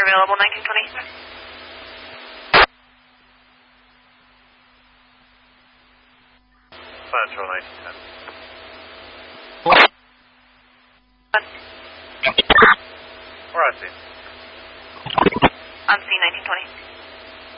available, 1920. Central 1910. We're on scene. On scene, 1920.